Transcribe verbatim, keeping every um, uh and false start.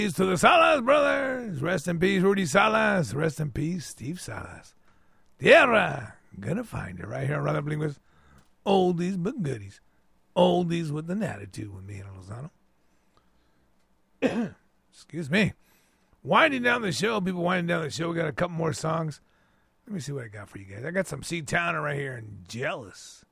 Peace to the Salas brothers. Rest in peace, Rudy Salas. Rest in peace, Steve Salas. Tierra. Gonna find it right here on Rather Bling with oldies but goodies. Oldies with an attitude with me and Lozano. Excuse me. Winding down the show. People winding down the show. We got a couple more songs. Let me see what I got for you guys. I got some C Towner right here and Jealous.